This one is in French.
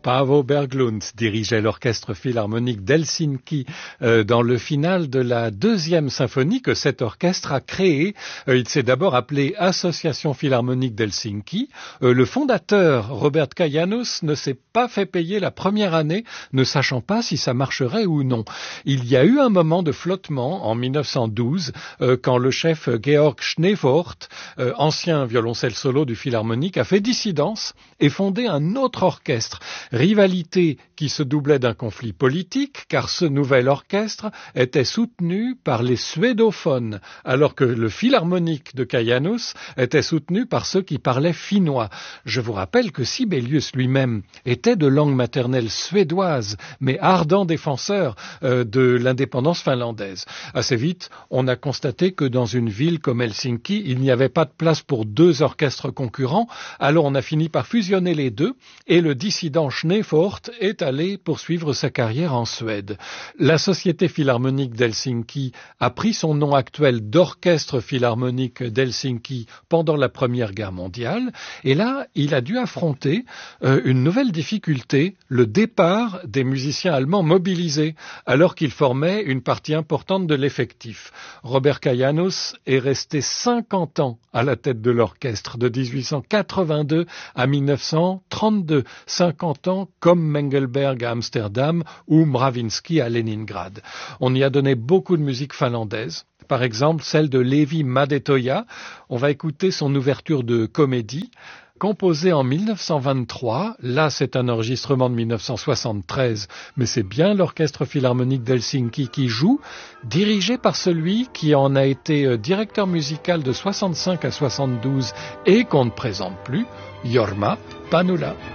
Paavo Berglund dirigeait l'orchestre philharmonique d'Helsinki dans le final de la deuxième symphonie que cet orchestre a créée. Il s'est d'abord appelé Association philharmonique d'Helsinki. Le fondateur, Robert Kajanus, ne s'est pas fait payer la première année, ne sachant pas si ça marcherait ou non. Il y a eu un moment de flottement en 1912 quand le chef Georg Schneefort, ancien violoncelle solo du philharmonique, a fait dissidence et fondé un autre orchestre. Rivalité qui se doublait d'un conflit politique, car ce nouvel orchestre était soutenu par les suédophones, alors que le philharmonique de Kajanus était soutenu par ceux qui parlaient finnois. Je vous rappelle que Sibelius lui-même était de langue maternelle suédoise, mais ardent défenseur de l'indépendance finlandaise. Assez vite, on a constaté que dans une ville comme Helsinki, il n'y avait pas de place pour deux orchestres concurrents, alors on a fini par fusionner les deux, et le dissident Schneefort est allé poursuivre sa carrière en Suède. La Société philharmonique d'Helsinki a pris son nom actuel d'Orchestre philharmonique d'Helsinki pendant la Première Guerre mondiale, et là, il a dû affronter une nouvelle difficulté, le départ des musiciens allemands mobilisés, alors qu'ils formaient une partie importante de l'effectif. Robert Kajanus est resté 50 ans à la tête de l'orchestre, de 1882 à 1932, 50 ans comme Mengelberg à Amsterdam ou Mravinsky à Leningrad. On y a donné beaucoup de musique finlandaise, par exemple celle de Leevi Madetoja. On va écouter son ouverture de comédie, composée en 1923, là c'est un enregistrement de 1973, mais c'est bien l'Orchestre philharmonique d'Helsinki qui joue, dirigé par celui qui en a été directeur musical de 65 à 72 et qu'on ne présente plus, Jorma Panula.